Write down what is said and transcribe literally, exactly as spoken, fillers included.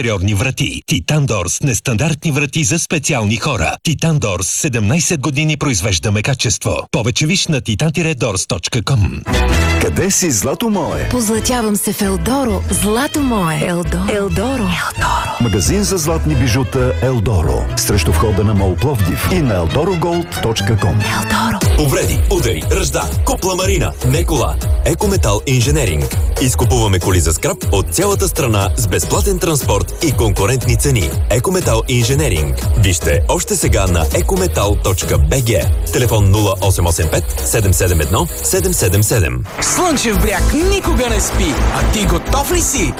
екстериорни врати. Титан Дорс – нестандартни врати за специални хора. Титан Дорс – седемнайсет години произвеждаме качество. Повече виж на титан дорс точка ком. Къде си, злато мое? Позлатявам се в Елдоро, злато мое. Елдоро. Елдоро. Елдоро. Магазин за златни бижута Елдоро. Срещу входа на МОЛ Пловдив и на елдоро голд точка ком. Елдоро. Повреди, удари, ръжда, купла марина, не кола. Екометал инженеринг. Изкупуваме коли за скрап от цялата страна с безплатен транспорт и конкурентни цени. Екометал инженеринг. Вижте още сега на екометал точка би джи. Телефон нула осем осем пет седем седем едно седем седем седем. Слънчев бряг никога не спи. А ти готов ли си?